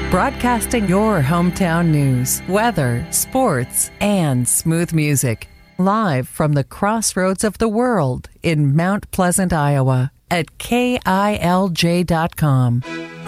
Broadcasting your hometown news, weather, sports, and smooth music. Live from the crossroads of the world in Mount Pleasant, Iowa at KILJ.com.